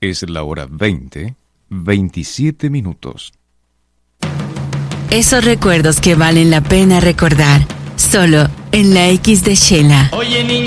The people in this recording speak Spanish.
Es la hora 20:27. Esos recuerdos que valen la pena recordar, solo en la X de Shela. Oye, niña.